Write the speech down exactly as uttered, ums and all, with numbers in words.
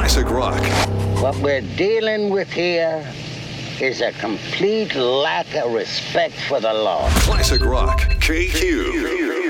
Classic rock. What we're dealing with here is a complete lack of respect for the law. Classic rock. K Q.